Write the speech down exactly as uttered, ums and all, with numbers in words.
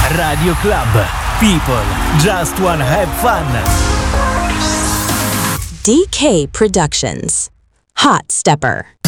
Radio Club. People just wanna have fun. D K Productions. Hot Stepper.